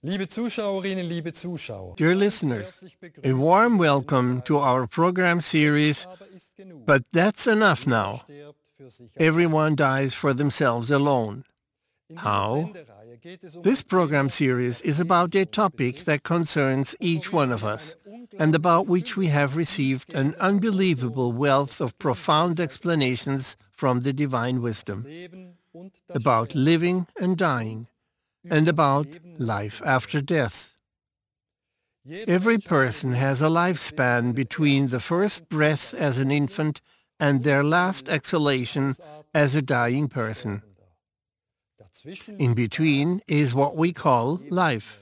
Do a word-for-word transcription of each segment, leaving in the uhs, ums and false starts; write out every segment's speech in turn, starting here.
Liebe Zuschauerinnen, liebe Zuschauer. Dear listeners, a warm welcome to our program series, But That's Enough Now. Everyone dies for themselves alone. How? This program series is about a topic that concerns each one of us and about which we have received an unbelievable wealth of profound explanations from the divine wisdom, about living and dying, and about life after death. Every person has a lifespan between the first breath as an infant and their last exhalation as a dying person. In between is what we call life.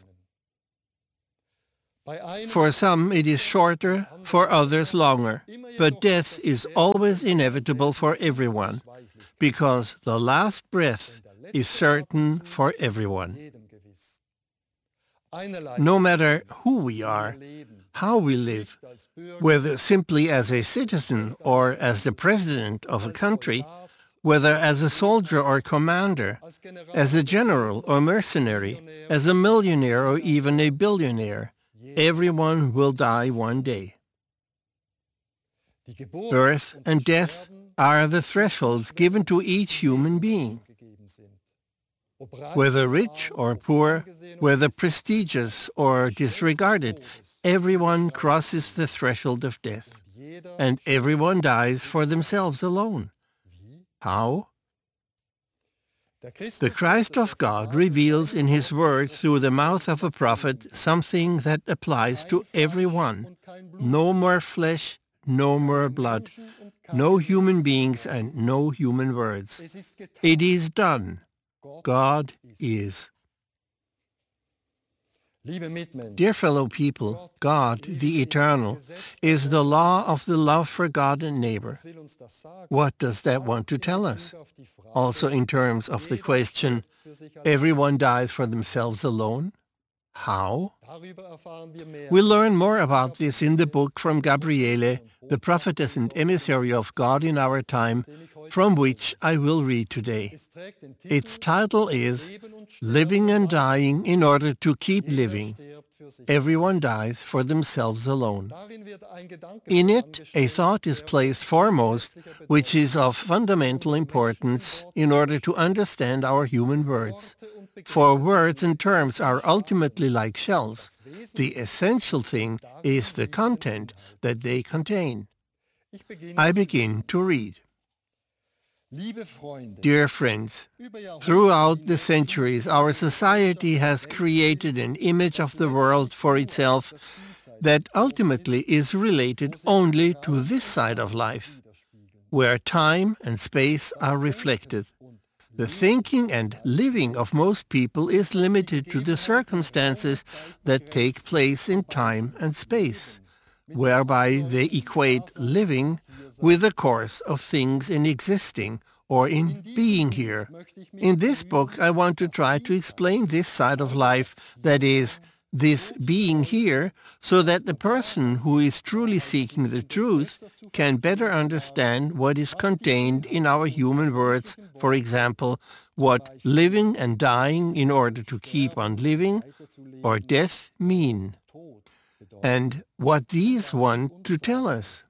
For some it is shorter, for others longer, but death is always inevitable for everyone, because the last breath is certain for everyone. No matter who we are, how we live, whether simply as a citizen or as the president of a country, whether as a soldier or commander, as a general or mercenary, as a millionaire or even a billionaire, everyone will die one day. Birth and death are the thresholds given to each human being. Whether rich or poor, whether prestigious or disregarded, everyone crosses the threshold of death, and everyone dies for themselves alone. How? The Christ of God reveals in His Word through the mouth of a prophet something that applies to everyone. No more flesh, no more blood, no human beings and no human words. It is done. God is. Dear fellow people, God, the Eternal, is the law of the love for God and neighbor. What does that want to tell us? Also in terms of the question, everyone dies for themselves alone? How? We learn more about this in the book from Gabriele, the prophetess and emissary of God in our time, from which I will read today. Its title is Living and Dying in Order to Keep Living. Everyone dies for themselves alone. In it, a thought is placed foremost, which is of fundamental importance in order to understand our human words. For words and terms are ultimately like shells. The essential thing is the content that they contain. I begin to read. Dear friends, throughout the centuries, our society has created an image of the world for itself that ultimately is related only to this side of life, where time and space are reflected. The thinking and living of most people is limited to the circumstances that take place in time and space, whereby they equate living with the course of things in existing or in being here. In this book, I want to try to explain this side of life, that is, this being here, so that the person who is truly seeking the truth can better understand what is contained in our human words, for example, what living and dying in order to keep on living, or death mean, and what these want to tell us.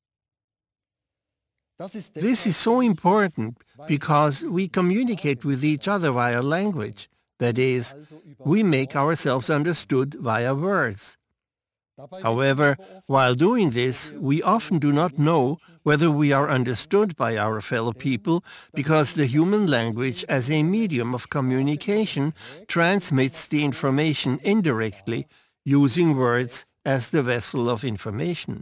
This is so important because we communicate with each other via language. That is, we make ourselves understood via words. However, while doing this, we often do not know whether we are understood by our fellow people because the human language as a medium of communication transmits the information indirectly, using words as the vessel of information.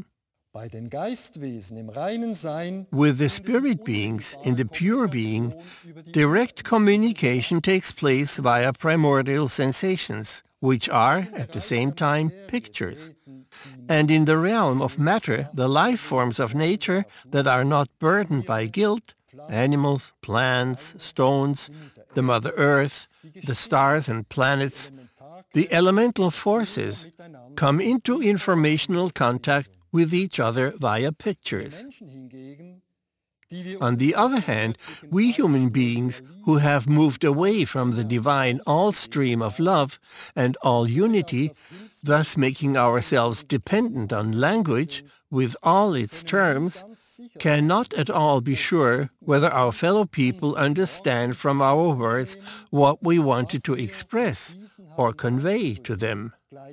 With the spirit beings in the pure being, direct communication takes place via primordial sensations, which are, at the same time, pictures. And in the realm of matter, the life forms of nature that are not burdened by guilt, animals, plants, stones, the Mother Earth, the stars and planets, the elemental forces, come into informational contact with each other via pictures. On the other hand, we human beings who have moved away from the divine all-stream of love and all unity, thus making ourselves dependent on language with all its terms, cannot at all be sure whether our fellow people understand from our words what we wanted to express or convey to them.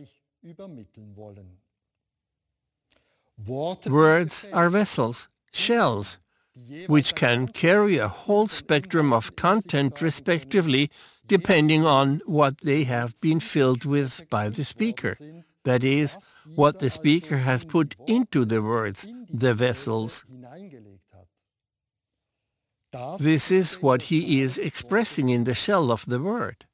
Words are vessels, shells, which can carry a whole spectrum of content respectively, depending on what they have been filled with by the speaker. That is, what the speaker has put into the words, the vessels. This is what he is expressing in the shell of the word.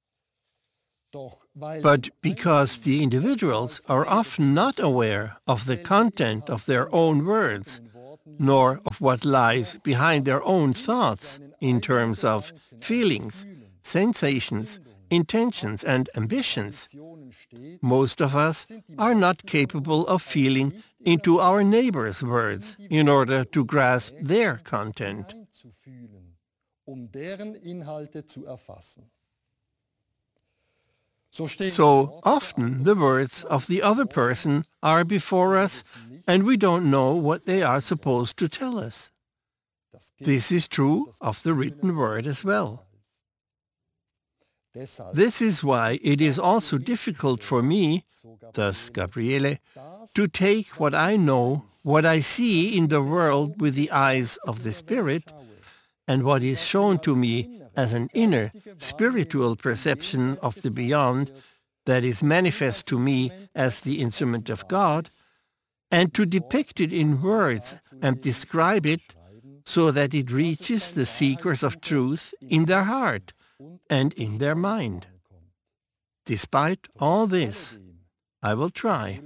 But because the individuals are often not aware of the content of their own words, nor of what lies behind their own thoughts in terms of feelings, sensations, intentions, and ambitions, most of us are not capable of feeling into our neighbor's words in order to grasp their content. So often the words of the other person are before us and we don't know what they are supposed to tell us. This is true of the written word as well. This is why it is also difficult for me, thus Gabriele, to take what I know, what I see in the world with the eyes of the Spirit, and what is shown to me as an inner, spiritual perception of the beyond that is manifest to me as the instrument of God, and to depict it in words and describe it so that it reaches the seekers of truth in their heart and in their mind. Despite all this, I will try.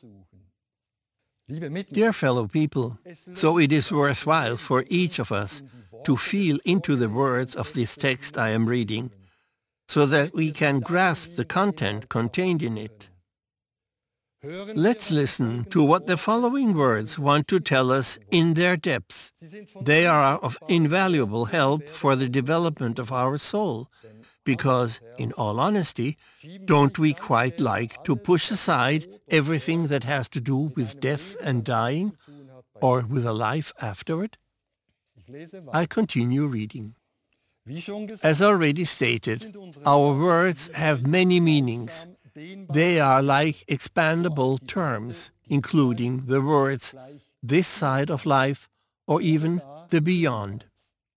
Dear fellow people, so it is worthwhile for each of us to feel into the words of this text I am reading, so that we can grasp the content contained in it. Let's listen to what the following words want to tell us in their depth. They are of invaluable help for the development of our soul, because, in all honesty, don't we quite like to push aside everything that has to do with death and dying, or with a life afterward? I continue reading. As already stated, our words have many meanings. They are like expandable terms, including the words this side of life or even the beyond.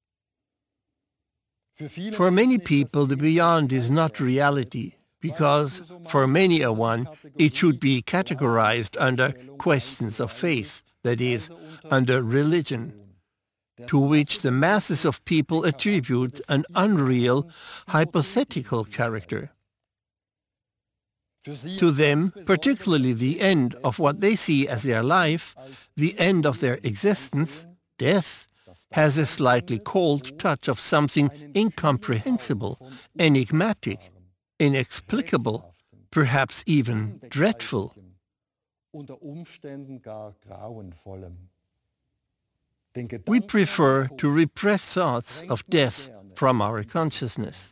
For many people, the beyond is not reality, because for many a one, it should be categorized under questions of faith, that is, under religion, to which the masses of people attribute an unreal, hypothetical character. To them, particularly the end of what they see as their life, the end of their existence, death, has a slightly cold touch of something incomprehensible, enigmatic, inexplicable, perhaps even dreadful. We prefer to repress thoughts of death from our consciousness.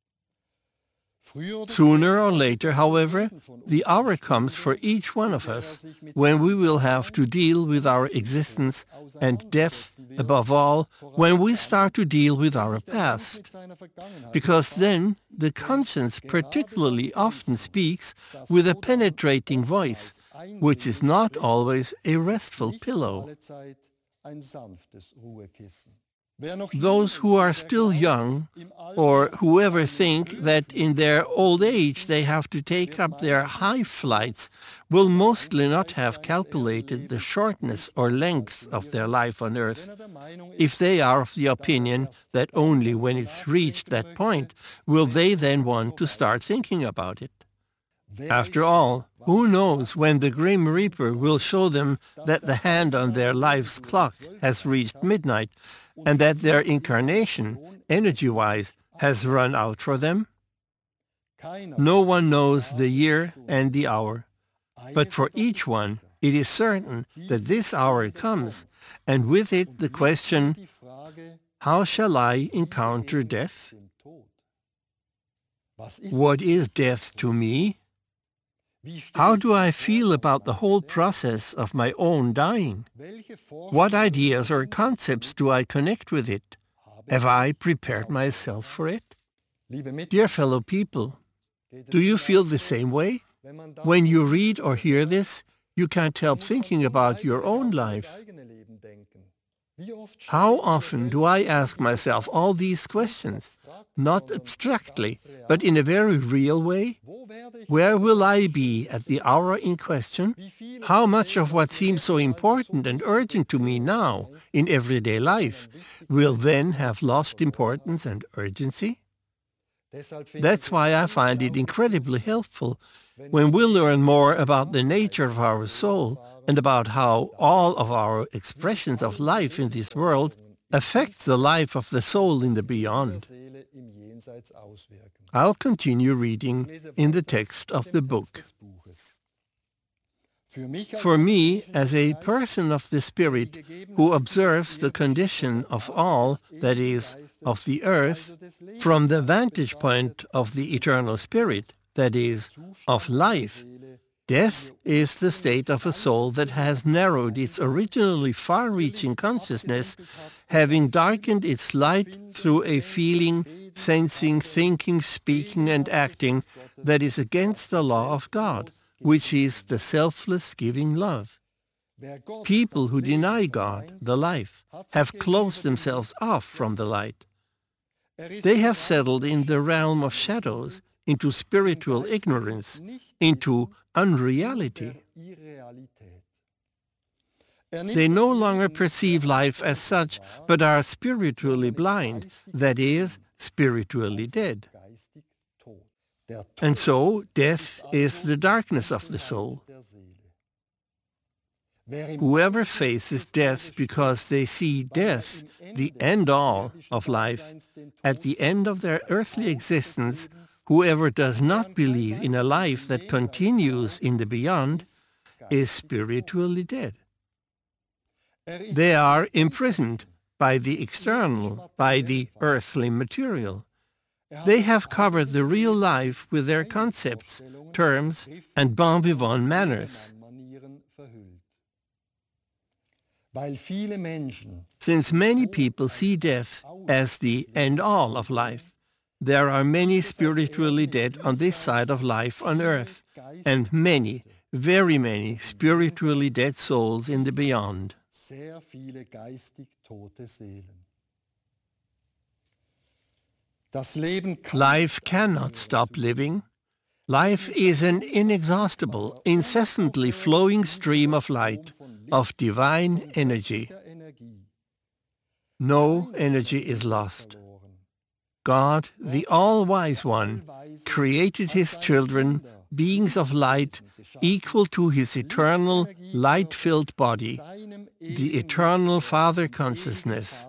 Sooner or later, however, the hour comes for each one of us when we will have to deal with our existence, and death, above all, when we start to deal with our past. Because then the conscience particularly often speaks with a penetrating voice, which is not always a restful pillow. Those who are still young, or whoever think that in their old age they have to take up their high flights, will mostly not have calculated the shortness or length of their life on earth, if they are of the opinion that only when it's reached that point will they then want to start thinking about it. After all, who knows when the grim reaper will show them that the hand on their life's clock has reached midnight, and that their incarnation, energy-wise, has run out for them? No one knows the year and the hour, but for each one, It is certain that this hour comes, and with it the question, how shall I encounter death? What is death to me? How do I feel about the whole process of my own dying? What ideas or concepts do I connect with it? Have I prepared myself for it? Dear fellow people, do you feel the same way? When you read or hear this, you can't help thinking about your own life. How often do I ask myself all these questions, not abstractly, but in a very real way? Where will I be at the hour in question? How much of what seems so important and urgent to me now in everyday life will then have lost importance and urgency? That's why I find it incredibly helpful when we learn more about the nature of our soul and about how all of our expressions of life in this world affect the life of the soul in the beyond. I'll continue reading in the text of the book. For me, as a person of the Spirit who observes the condition of all, that is, of the earth, from the vantage point of the eternal Spirit, that is, of life, death is the state of a soul that has narrowed its originally far-reaching consciousness, having darkened its light through a feeling, sensing, thinking, speaking, and acting that is against the law of God, which is the selfless giving love. People who deny God, the life, have closed themselves off from the light. They have settled in the realm of shadows, into spiritual ignorance, into unreality. They no longer perceive life as such, but are spiritually blind, that is, spiritually dead. And so, death is the darkness of the soul. Whoever faces death because they see death, the end-all of life, at the end of their earthly existence, whoever does not believe in a life that continues in the beyond, is spiritually dead. They are imprisoned by the external, by the earthly material. They have covered the real life with their concepts, terms, and bon vivant manners. Since many people see death as the end-all of life, there are many spiritually dead on this side of life on earth, and many, very many spiritually dead souls in the beyond. Life cannot stop living. Life is an inexhaustible, incessantly flowing stream of light, of divine energy. No energy is lost. God, the All-Wise One, created His children, beings of light, equal to His eternal, light-filled body, the eternal Father consciousness.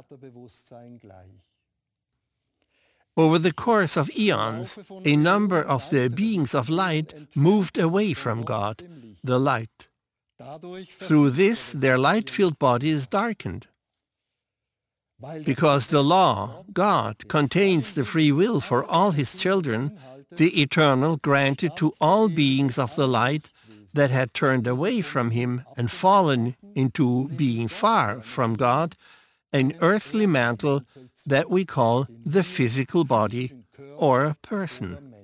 Over the course of eons, a number of the beings of light moved away from God, the light. Through this, their light-filled body is darkened. Because the law, God, contains the free will for all His children, the Eternal granted to all beings of the light that had turned away from Him and fallen into being far from God, an earthly mantle that we call the physical body or person.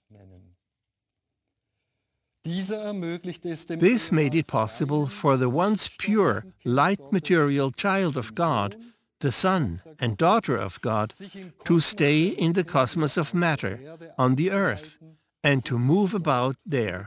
This made it possible for the once pure, light material child of God, the son and daughter of God, to stay in the cosmos of matter, on the earth, and to move about there.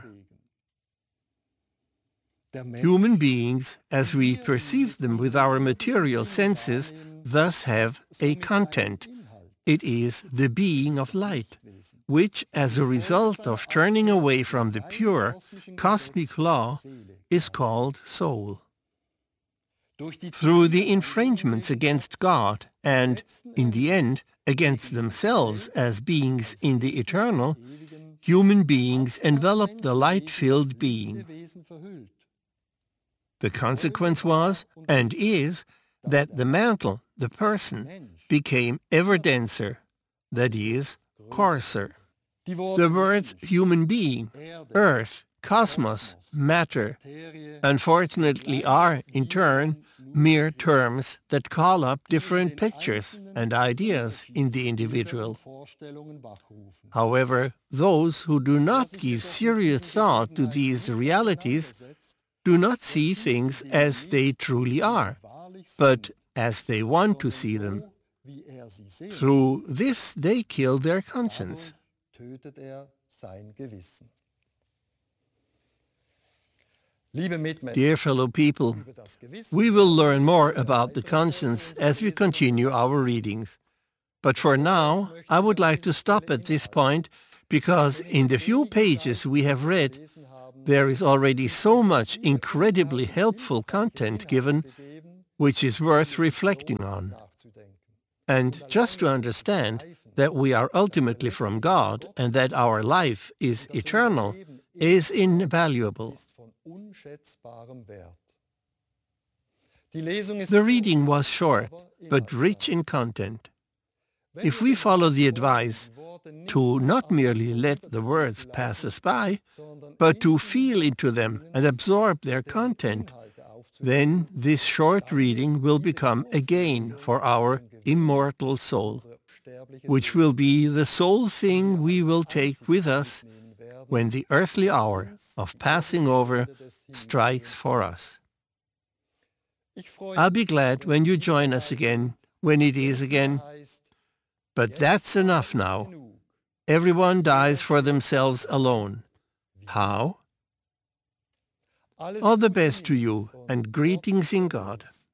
Human beings, as we perceive them with our material senses, thus have a content. It is the being of light, which, as a result of turning away from the pure, cosmic law, is called soul. Through the infringements against God and, in the end, against themselves as beings in the eternal, human beings envelop the light-filled being. The consequence was, and is, that the mantle, the person, became ever denser, that is, coarser. The words human being, earth, cosmos, matter, unfortunately are, in turn, mere terms that call up different pictures and ideas in the individual. However, those who do not give serious thought to these realities do not see things as they truly are, but as they want to see them. Through this they kill their conscience. Dear fellow people, we will learn more about the conscience as we continue our readings. But for now, I would like to stop at this point because in the few pages we have read, there is already so much incredibly helpful content given, which is worth reflecting on. And just to understand that we are ultimately from God and that our life is eternal is invaluable. The reading was short, but rich in content. If we follow the advice to not merely let the words pass us by, but to feel into them and absorb their content, then this short reading will become a gain for our immortal soul, which will be the sole thing we will take with us when the earthly hour of passing over strikes for us. I'll be glad when you join us again, when it is again. But that's enough now. Everyone dies for themselves alone. How? All the best to you and greetings in God.